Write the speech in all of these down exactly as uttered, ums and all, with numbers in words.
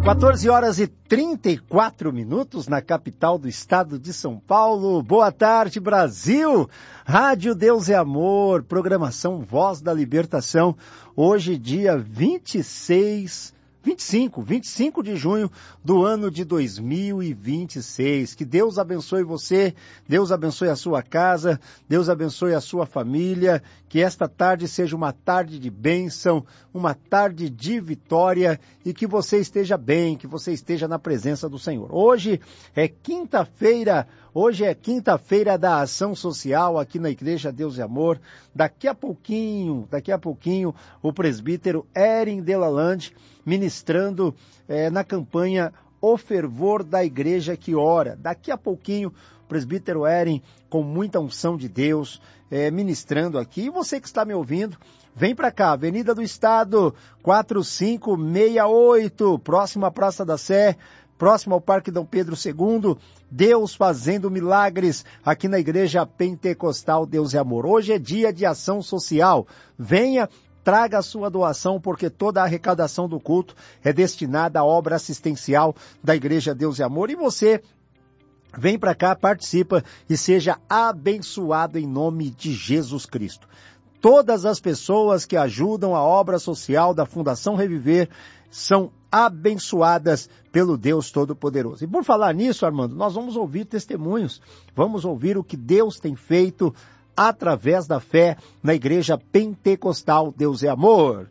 quatorze horas e trinta e quatro minutos na capital do estado de São Paulo. Boa tarde, Brasil! Rádio Deus é Amor, programação Voz da Libertação. Hoje, dia vinte e seis, vinte e cinco, vinte e cinco de junho do ano de dois mil e vinte e seis. Que Deus abençoe você, Deus abençoe a sua casa, Deus abençoe a sua família. Que esta tarde seja uma tarde de bênção, uma tarde de vitória e que você esteja bem, que você esteja na presença do Senhor. Hoje é quinta-feira, hoje é quinta-feira da ação social aqui na Igreja Deus e Amor. Daqui a pouquinho, daqui a pouquinho, o presbítero Erin Delalande ministrando eh, na campanha O Fervor da Igreja que Ora. Daqui a pouquinho, o presbítero Erin, com muita unção de Deus, eh, ministrando aqui. E você que está me ouvindo, vem para cá, Avenida do Estado, quatro cinco seis oito, próximo à Praça da Sé, próximo ao Parque Dom Pedro segundo, Deus fazendo milagres aqui na Igreja Pentecostal Deus é Amor. Hoje é dia de ação social. Venha, traga a sua doação, porque toda a arrecadação do culto é destinada à obra assistencial da Igreja Deus e Amor. E você vem para cá, participa e seja abençoado em nome de Jesus Cristo. Todas as pessoas que ajudam a obra social da Fundação Reviver são abençoadas pelo Deus Todo-Poderoso. E por falar nisso, Armando, nós vamos ouvir testemunhos, vamos ouvir o que Deus tem feito através da fé na Igreja Pentecostal Deus é Amor.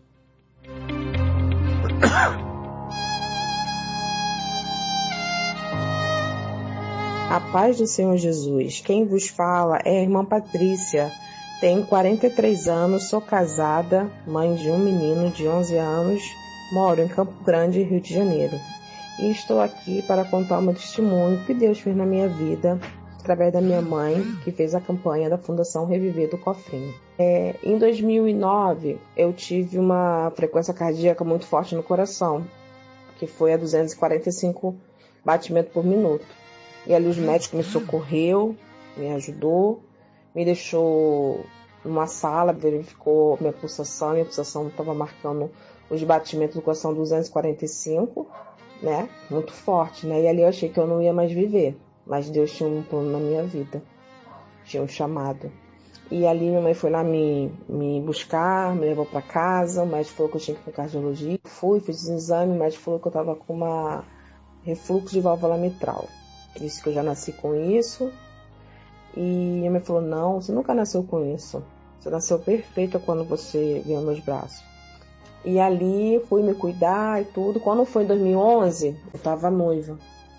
A paz do Senhor Jesus. Quem vos fala é a irmã Patrícia. Tenho quarenta e três anos, sou casada, mãe de um menino de onze anos, moro em Campo Grande, Rio de Janeiro. E estou aqui para contar o meu testemunho que Deus fez na minha vida, através da minha mãe, que fez a campanha da Fundação Reviver do Cofrinho. É, em dois mil e nove, eu tive uma frequência cardíaca muito forte no coração, que foi a duzentos e quarenta e cinco batimentos por minuto. E ali os médicos me socorreu, me ajudou, me deixou numa sala, verificou minha pulsação, minha pulsação estava marcando os batimentos do coração duzentos e quarenta e cinco, né? Muito forte, né? E ali eu achei que eu não ia mais viver. Mas Deus tinha um plano na minha vida, tinha um chamado. E ali minha mãe foi lá me, me buscar, me levou para casa, o médico falou que eu tinha que ir para cardiologia. Fui, fiz um exame, o médico falou que eu estava com uma refluxo de válvula mitral. Disse que eu já nasci com isso. E minha mãe falou, não, você nunca nasceu com isso. Você nasceu perfeita quando você veio aos meus braços. E ali fui me cuidar e tudo. Quando foi em dois mil e onze, eu estava noiva.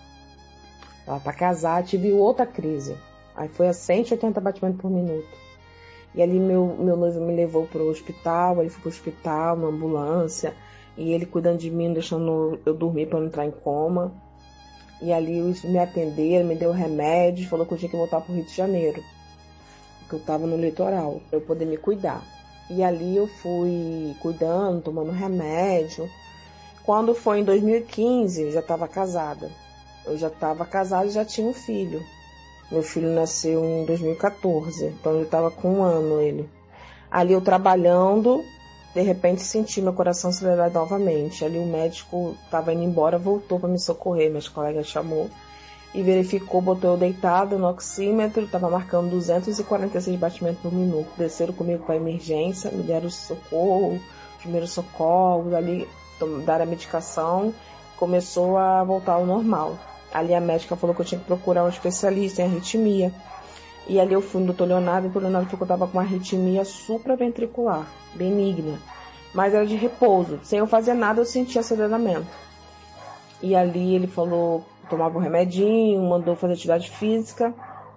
Ela para casar, tive outra crise. Aí foi a cento e oitenta batimentos por minuto. E ali meu, meu noivo me levou para o hospital, ele foi para o hospital, uma ambulância, e ele cuidando de mim, deixando eu dormir para não entrar em coma. E ali eles me atenderam, me deu remédio, falou que eu tinha que voltar para o Rio de Janeiro, porque eu estava no litoral, para eu poder me cuidar. E ali eu fui cuidando, tomando remédio. Quando foi em dois mil e quinze, eu já estava casada. Eu já estava casada e já tinha um filho. Meu filho nasceu em dois mil e quatorze, então eu estava com um ano ele. Ali eu trabalhando, de repente senti meu coração acelerar novamente. Ali o médico estava indo embora, voltou para me socorrer. Meus colegas chamou e verificou, botou eu deitado no oxímetro, estava marcando duzentos e quarenta e seis batimentos por minuto. Desceram comigo para a emergência, me deram socorro, primeiros socorros, ali deram a medicação, começou a voltar ao normal. Ali a médica falou que eu tinha que procurar um especialista em arritmia. E ali eu fui no doutor Leonardo, e o doutor Leonardo falou que eu estava com uma arritmia supraventricular, benigna. Mas era de repouso. Sem eu fazer nada, eu sentia aceleramento. E ali ele falou, tomava um remedinho, mandou fazer atividade física.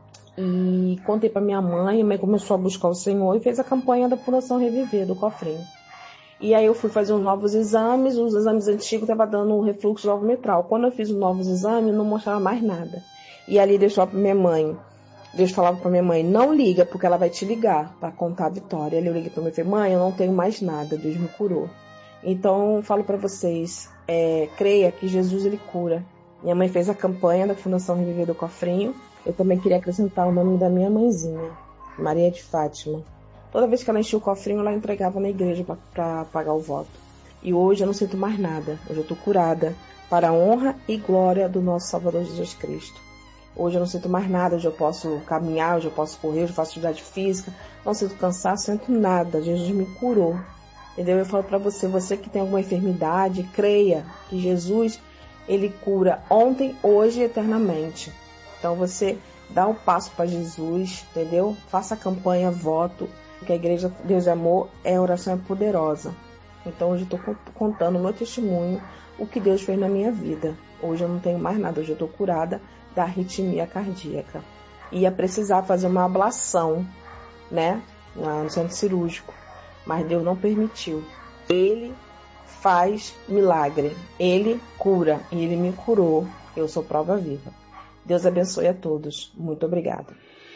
E contei para minha mãe, a mãe começou a buscar o Senhor e fez a campanha da Fundação Reviver, do Cofrinho. E aí eu fui fazer os novos exames, os exames antigos estavam dando um refluxo de válvula mitral. Quando eu fiz os novos exames, não mostrava mais nada. E ali deixou para minha mãe, Deus falava para minha mãe, não liga, porque ela vai te ligar para contar a vitória. E ali eu liguei para minha mãe e falei, mãe, eu não tenho mais nada, Deus me curou. Então eu falo para vocês, é, creia que Jesus ele cura. Minha mãe fez a campanha da Fundação Reviver do Cofrinho. Eu também queria acrescentar o nome da minha mãezinha, Maria de Fátima. Toda vez que ela enchia o cofrinho, ela entregava na igreja para pagar o voto. E hoje eu não sinto mais nada. Hoje eu estou curada para a honra e glória do nosso Salvador Jesus Cristo. Hoje eu não sinto mais nada. Hoje eu posso caminhar, hoje eu posso correr, hoje eu faço atividade física. Não sinto cansaço, não sinto nada. Jesus me curou. Entendeu? Eu falo para você, você que tem alguma enfermidade, creia que Jesus, Ele cura ontem, hoje e eternamente. Então você dá o passo para Jesus, entendeu? Faça a campanha, voto, que a Igreja Deus e Amor é a oração é poderosa. Então hoje eu estou contando o meu testemunho, o que Deus fez na minha vida. Hoje eu não tenho mais nada, hoje eu estou curada da arritmia cardíaca. Ia precisar fazer uma ablação, né, no centro cirúrgico, mas Deus não permitiu. Ele faz milagre, Ele cura, e Ele me curou. Eu sou prova viva. Deus abençoe a todos. Muito obrigada.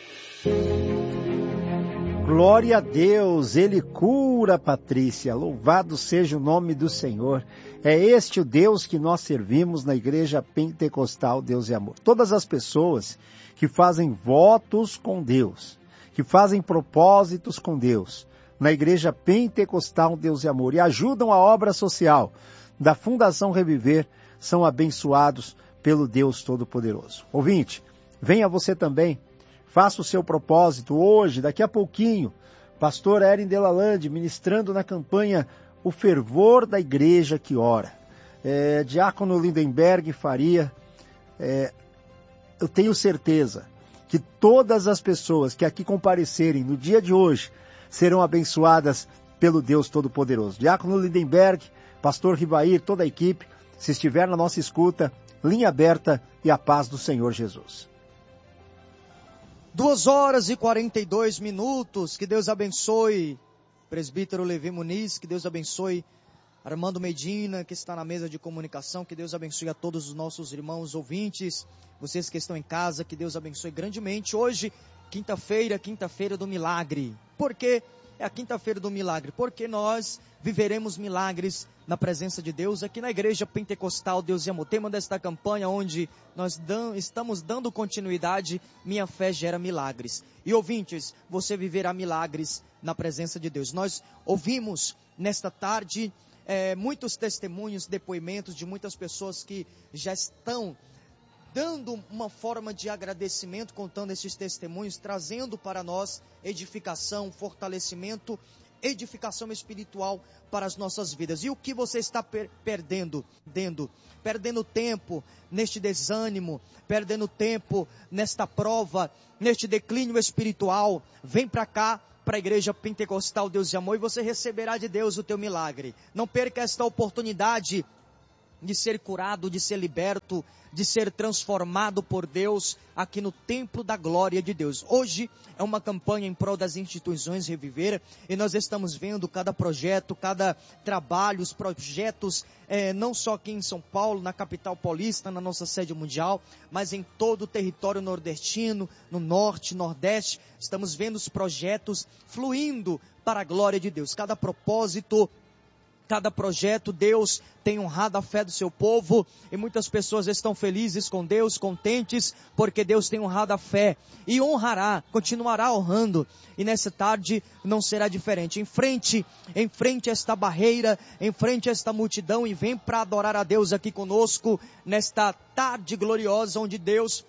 Glória a Deus, Ele cura, Patrícia. Louvado seja o nome do Senhor. É este o Deus que nós servimos na Igreja Pentecostal Deus e Amor. Todas as pessoas que fazem votos com Deus, que fazem propósitos com Deus, na Igreja Pentecostal Deus e Amor, e ajudam a obra social da Fundação Reviver, são abençoados pelo Deus Todo-Poderoso. Ouvinte, venha você também, faça o seu propósito hoje, daqui a pouquinho, pastor Erin Delalande ministrando na campanha O Fervor da Igreja que Ora. É, Diácono Lindenberg Faria, é, eu tenho certeza que todas as pessoas que aqui comparecerem no dia de hoje serão abençoadas pelo Deus Todo-Poderoso. Diácono Lindenberg, pastor Rivair, toda a equipe, se estiver na nossa escuta, linha aberta e a paz do Senhor Jesus. Duas horas e quarenta e dois minutos, que Deus abençoe presbítero Levi Muniz, que Deus abençoe Armando Medina, que está na mesa de comunicação, que Deus abençoe a todos os nossos irmãos ouvintes, vocês que estão em casa, que Deus abençoe grandemente. Hoje, quinta-feira, quinta-feira do milagre. Por quê? É a quinta-feira do milagre, porque nós viveremos milagres na presença de Deus aqui na Igreja Pentecostal Deus e Amor. Tema desta campanha onde nós dam, estamos dando continuidade, Minha Fé Gera Milagres. E ouvintes, você viverá milagres na presença de Deus. Nós ouvimos nesta tarde é, muitos testemunhos, depoimentos de muitas pessoas que já estão dando uma forma de agradecimento, contando esses testemunhos, trazendo para nós edificação, fortalecimento, edificação espiritual para as nossas vidas. E o que você está per- perdendo? Perdendo, perdendo tempo neste desânimo, perdendo tempo nesta prova, neste declínio espiritual. Vem para cá, para a Igreja Pentecostal Deus e Amor, e você receberá de Deus o teu milagre. Não perca esta oportunidade de ser curado, de ser liberto, de ser transformado por Deus aqui no templo da glória de Deus. Hoje é uma campanha em prol das instituições Reviver, e nós estamos vendo cada projeto, cada trabalho, os projetos, é, não só aqui em São Paulo, na capital paulista, na nossa sede mundial, mas em todo o território nordestino, no norte, nordeste, estamos vendo os projetos fluindo para a glória de Deus. Cada propósito, cada projeto, Deus tem honrado a fé do seu povo, e muitas pessoas estão felizes com Deus, contentes, porque Deus tem honrado a fé, e honrará, continuará honrando, e nessa tarde não será diferente. Em frente, em frente a esta barreira, em frente a esta multidão, e vem para adorar a Deus aqui conosco, nesta tarde gloriosa, onde Deus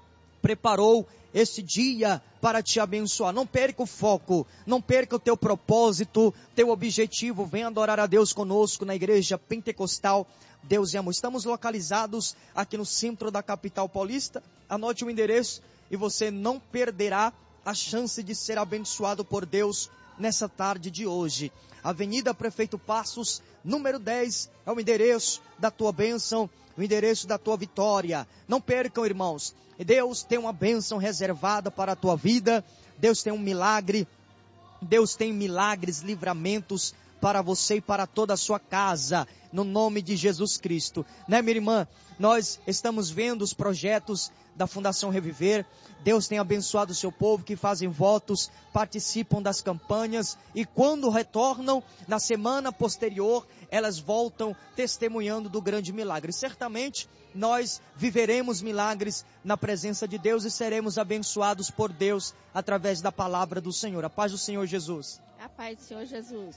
preparou esse dia para te abençoar. Não perca o foco, não perca o teu propósito, teu objetivo. Venha adorar a Deus conosco na Igreja Pentecostal Deus e Amor. Estamos localizados aqui no centro da capital paulista. Anote o endereço e você não perderá a chance de ser abençoado por Deus nessa tarde de hoje. Avenida Prefeito Passos, número dez, é o endereço da tua bênção, o endereço da tua vitória. Não percam, irmãos. Deus tem uma bênção reservada para a tua vida. Deus tem um milagre. Deus tem milagres, livramentos para você e para toda a sua casa, no nome de Jesus Cristo. Né, minha irmã? Nós estamos vendo os projetos da Fundação Reviver. Deus tem abençoado o seu povo que fazem votos, participam das campanhas, e quando retornam, na semana posterior, elas voltam testemunhando do grande milagre. Certamente, nós viveremos milagres na presença de Deus e seremos abençoados por Deus através da palavra do Senhor. A paz do Senhor Jesus. A paz do Senhor Jesus.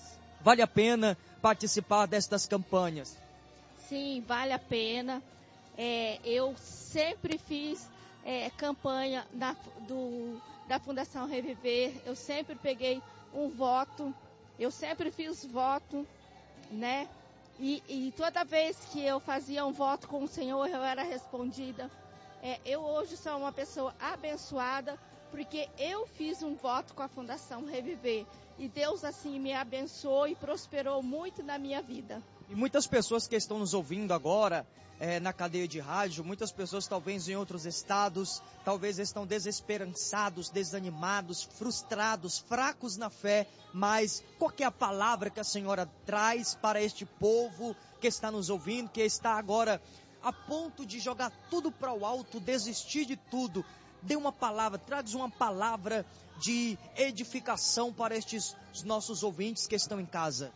vale a pena participar destas campanhas? Sim, vale a pena. É, eu sempre fiz é, campanha da, do, da Fundação Reviver, eu sempre peguei um voto, eu sempre fiz voto, né? E, e toda vez que eu fazia um voto com o Senhor, eu era respondida. É, eu hoje sou uma pessoa abençoada, porque eu fiz um voto com a Fundação Reviver. E Deus assim me abençoou e prosperou muito na minha vida. E muitas pessoas que estão nos ouvindo agora, é, na cadeia de rádio, muitas pessoas talvez em outros estados, talvez estão desesperançados, desanimados, frustrados, fracos na fé, mas qual que é a palavra que a senhora traz para este povo que está nos ouvindo, que está agora a ponto de jogar tudo para o alto, desistir de tudo? Dê uma palavra, traz uma palavra de edificação para estes nossos ouvintes que estão em casa.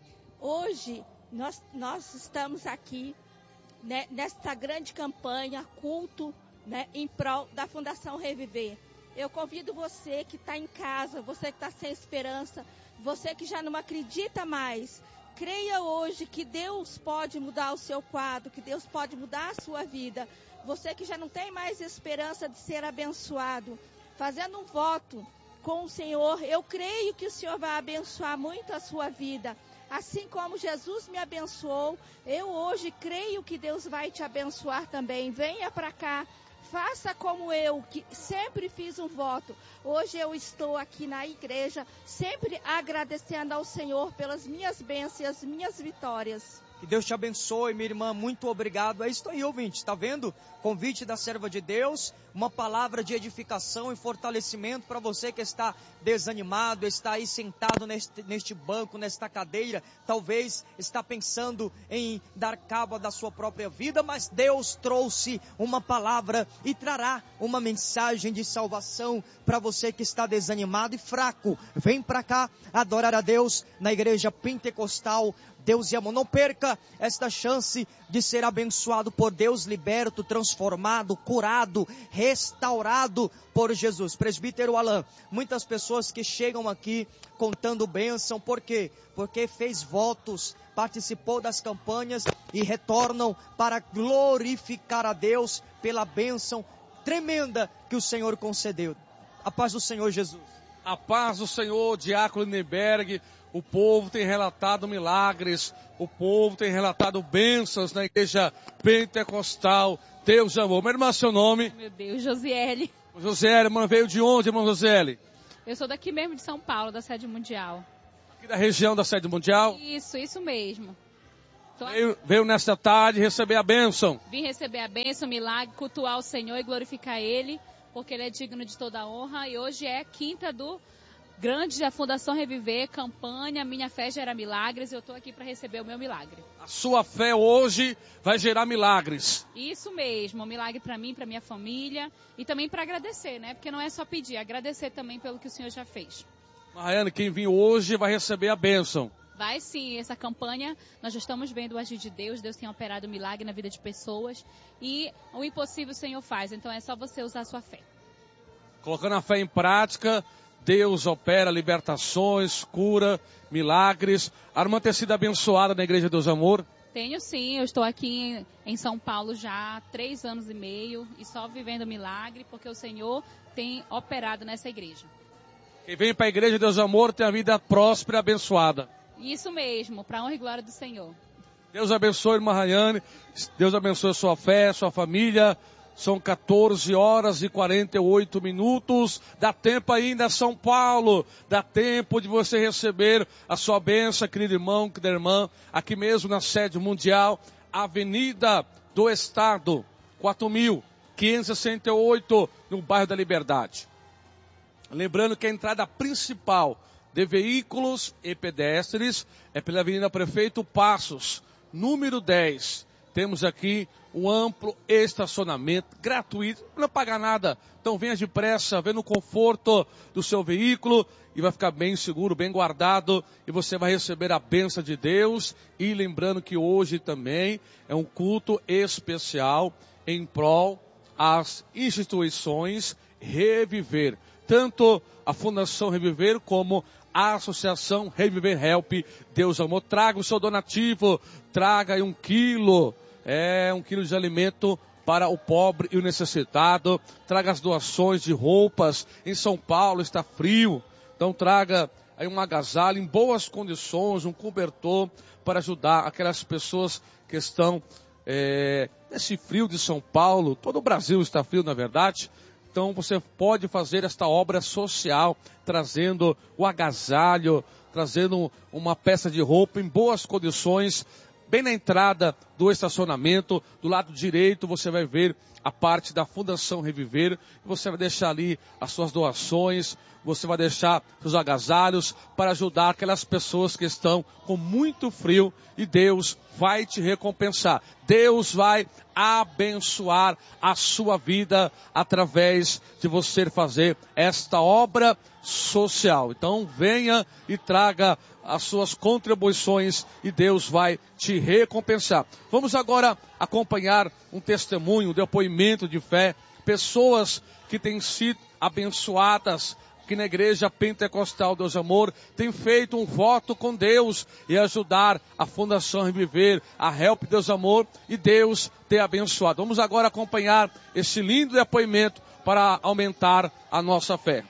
Hoje nós, nós estamos aqui, né, nesta grande campanha, culto, né, em prol da Fundação Reviver. Eu convido você que está em casa, você que está sem esperança, você que já não acredita mais, creia hoje que Deus pode mudar o seu quadro, que Deus pode mudar a sua vida. Você que já não tem mais esperança de ser abençoado, fazendo um voto com o Senhor, eu creio que o Senhor vai abençoar muito a sua vida. Assim como Jesus me abençoou, eu hoje creio que Deus vai te abençoar também. Venha para cá, faça como eu, que sempre fiz um voto. Hoje eu estou aqui na igreja, sempre agradecendo ao Senhor pelas minhas bênçãos e as minhas vitórias. Que Deus te abençoe, minha irmã, muito obrigado. É isso aí, ouvinte, está vendo? Convite da serva de Deus, uma palavra de edificação e fortalecimento para você que está desanimado, está aí sentado neste, neste banco, nesta cadeira, talvez está pensando em dar cabo da sua própria vida, mas Deus trouxe uma palavra e trará uma mensagem de salvação para você que está desanimado e fraco. Vem para cá adorar a Deus na igreja pentecostal Deus e Amor. Não perca esta chance de ser abençoado por Deus, liberto, transformado, curado, restaurado por Jesus. Presbítero Alain, muitas pessoas que chegam aqui contando bênção, por quê? Porque fez votos, participou das campanhas e retornam para glorificar a Deus pela bênção tremenda que o Senhor concedeu. A paz do Senhor Jesus. A paz do Senhor, Diácono Lindenberg. O povo tem relatado milagres, o povo tem relatado bênçãos na igreja pentecostal. Deus amor. Minha irmã, seu nome? Meu Deus, Josiele. Josiele, irmã, veio de onde, irmã Josiele? Eu sou daqui mesmo de São Paulo, da Sede Mundial. Aqui da região da Sede Mundial? Isso, isso mesmo. Tô... Veio, veio nesta tarde receber a bênção. Vim receber a bênção, o milagre, cultuar o Senhor e glorificar Ele, porque Ele é digno de toda a honra. E hoje é quinta do grande da Fundação Reviver, campanha Minha Fé Gera Milagres. Eu estou aqui para receber o meu milagre. A sua fé hoje vai gerar milagres. Isso mesmo, um milagre para mim, para minha família e também para agradecer, né? Porque não é só pedir, agradecer também pelo que o Senhor já fez. Mariana, quem vir hoje vai receber a bênção. Vai sim, essa campanha, nós já estamos vendo o agir de Deus, Deus tem operado um milagre na vida de pessoas e o impossível o Senhor faz, então é só você usar a sua fé. Colocando a fé em prática, Deus opera libertações, cura, milagres. A irmã tem sido abençoada na Igreja Deus Amor? Tenho sim, eu estou aqui em São Paulo já há três anos e meio e só vivendo milagre porque o Senhor tem operado nessa igreja. Quem vem para a Igreja Deus Amor tem a vida próspera e abençoada. Isso mesmo, para a honra e glória do Senhor. Deus abençoe, irmã Rayane. Deus abençoe a sua fé, sua família. São quatorze horas e quarenta e oito minutos. Dá tempo ainda, São Paulo. Dá tempo de você receber a sua bênção, querido irmão, querida irmã. Aqui mesmo na Sede Mundial, Avenida do Estado, quatro mil quinhentos e sessenta e oito, no bairro da Liberdade. Lembrando que a entrada principal de veículos e pedestres é pela Avenida Prefeito Passos, número dez. Temos aqui um amplo estacionamento gratuito, não paga nada. Então venha depressa, venha no conforto do seu veículo e vai ficar bem seguro, bem guardado e você vai receber a bênção de Deus. E lembrando que hoje também é um culto especial em prol às instituições Reviver. Tanto a Fundação Reviver como a Associação Reviver Help, Deus Amor. Traga o seu donativo, traga aí um quilo, é, um quilo de alimento para o pobre e o necessitado. Traga as doações de roupas. Em São Paulo está frio, então traga aí um agasalho em boas condições, um cobertor para ajudar aquelas pessoas que estão é, nesse frio de São Paulo. Todo o Brasil está frio, na verdade. Então você pode fazer esta obra social, trazendo o agasalho, trazendo uma peça de roupa em boas condições, bem na entrada do estacionamento. Do lado direito você vai ver a parte da Fundação Reviver. Você vai deixar ali as suas doações, você vai deixar seus agasalhos para ajudar aquelas pessoas que estão com muito frio, e Deus vai te recompensar. Deus vai abençoar a sua vida através de você fazer esta obra social. Então venha e traga as suas contribuições e Deus vai te recompensar. Vamos agora acompanhar um testemunho, um depoimento de fé. Pessoas que têm sido abençoadas que na Igreja Pentecostal Deus Amor tem feito um voto com Deus e ajudar a Fundação Reviver, a Help Deus Amor, e Deus ter abençoado. Vamos agora acompanhar esse lindo depoimento para aumentar a nossa fé.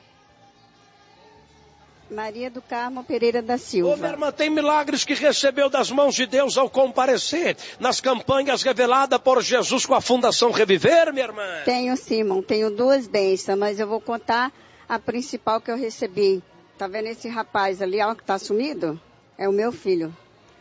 Maria do Carmo Pereira da Silva. Ô, minha irmã, tem milagres que recebeu das mãos de Deus ao comparecer nas campanhas reveladas por Jesus com a Fundação Reviver, minha irmã? Tenho, Simão, tenho duas bênçãos, mas eu vou contar a principal que eu recebi. Tá vendo esse rapaz ali, ó, que tá sumido? É o meu filho.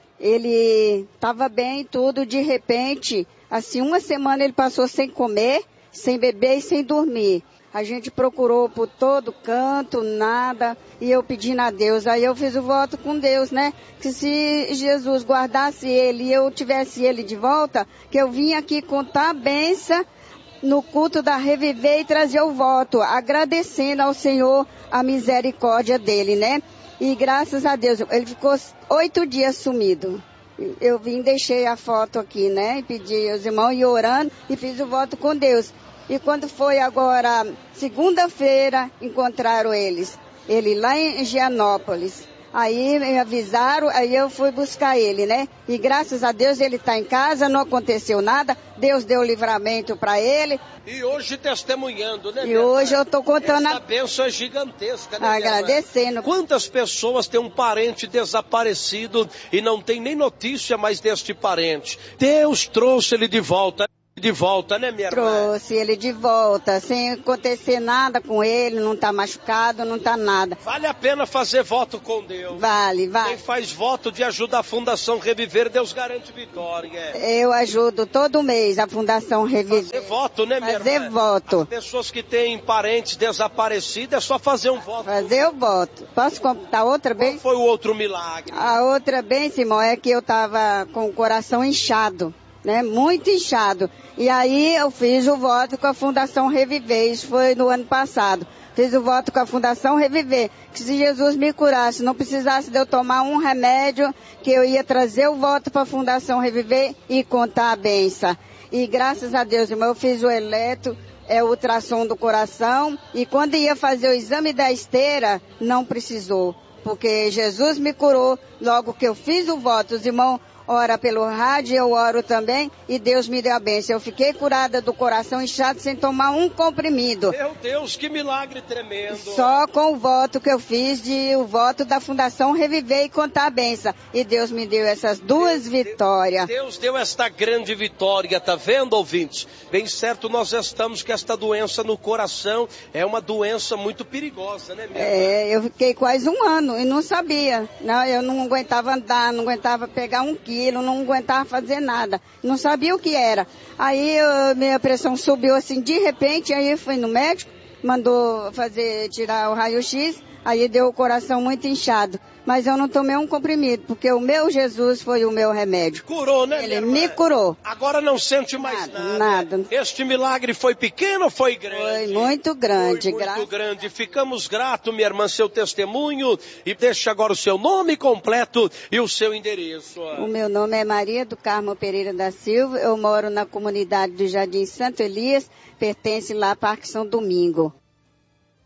Ele tava bem e tudo, de repente, assim, uma semana ele passou sem comer, sem beber e sem dormir. A gente procurou por todo canto, nada, e eu pedindo a Deus. Aí eu fiz o voto com Deus, né? Que se Jesus guardasse ele e eu tivesse ele de volta, que eu vinha aqui contar a bênção no culto da Reviver e trazer o voto, agradecendo ao Senhor a misericórdia dele, né? E graças a Deus, ele ficou oito dias sumido. Eu vim, deixei a foto aqui, né? E pedi aos irmãos, e orando, e fiz o voto com Deus. E quando foi agora, segunda-feira, encontraram eles. Ele lá em Gianópolis. Aí me avisaram, aí eu fui buscar ele, né? E graças a Deus ele está em casa, não aconteceu nada. Deus deu livramento para ele. E hoje testemunhando, né? E hoje eu estou contando. Essa bênção é gigantesca, né? Agradecendo. Quantas pessoas têm um parente desaparecido e não tem nem notícia mais deste parente? Deus trouxe ele de volta. De volta, né, minha irmã? Trouxe ele de volta, sem acontecer nada com ele, não tá machucado, não tá nada. Vale a pena fazer voto com Deus. Vale, vale. Quem faz voto de ajudar a Fundação Reviver, Deus garante vitória. Eu ajudo todo mês a Fundação Reviver. Fazer voto, né, minha fazer irmã? Fazer voto. As pessoas que têm parentes desaparecidos, é só fazer um voto. Fazer o voto. Posso contar outra bem? Qual foi o outro milagre? A outra bem, Simão, é que eu tava com o coração inchado, né? Muito inchado. E aí eu fiz o voto com a Fundação Reviver, isso foi no ano passado. Fiz o voto com a Fundação Reviver, que se Jesus me curasse, não precisasse de eu tomar um remédio, que eu ia trazer o voto para a Fundação Reviver e contar a benção. E graças a Deus, irmão, eu fiz o eletro, é o ultrassom do coração, e quando ia fazer o exame da esteira, não precisou, porque Jesus me curou logo que eu fiz o voto. Os irmãos ora pelo rádio, eu oro também, e Deus me deu a bênção. Eu fiquei curada do coração inchado sem tomar um comprimido. Meu Deus, que milagre tremendo. Só com o voto que eu fiz, de o voto da Fundação Reviver e contar a bênção. E Deus me deu essas duas Deus, vitórias. Deus deu esta grande vitória, tá vendo, ouvintes? Bem certo, nós estamos com esta doença no coração, é uma doença muito perigosa, né, minha É, irmã? Eu fiquei quase um ano e não sabia. Não, eu não aguentava andar, não aguentava pegar um quilo. Não aguentava fazer nada, não sabia o que era. Aí eu, minha pressão subiu assim de repente, aí eu fui no médico, mandou fazer, tirar o raio-x, aí deu o coração muito inchado. Mas eu não tomei um comprimido, porque o meu Jesus foi o meu remédio. Curou, né, Ele me curou. Agora não sente mais nada. Nada. nada. Este milagre foi pequeno ou foi grande? Foi muito grande. Foi muito gra... grande. Ficamos gratos, minha irmã, seu testemunho. E deixa agora o seu nome completo e o seu endereço. O meu nome é Maria do Carmo Pereira da Silva. Eu moro na comunidade do Jardim Santo Elias. Pertence lá a Parque São Domingo.